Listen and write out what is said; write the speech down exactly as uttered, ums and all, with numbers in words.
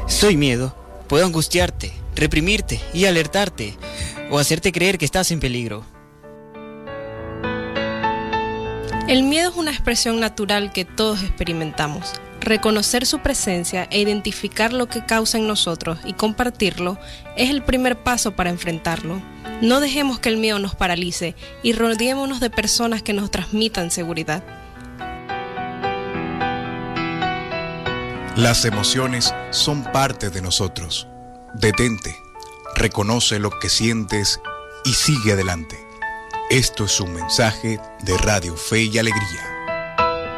Soy miedo. Puedo angustiarte, reprimirte y alertarte, o hacerte creer que estás en peligro. El miedo es una expresión natural que todos experimentamos. Reconocer su presencia e identificar lo que causa en nosotros y compartirlo es el primer paso para enfrentarlo. No dejemos que el miedo nos paralice y rodeémonos de personas que nos transmitan seguridad. Las emociones son parte de nosotros. Detente, reconoce lo que sientes y sigue adelante. Esto es un mensaje de Radio Fe y Alegría.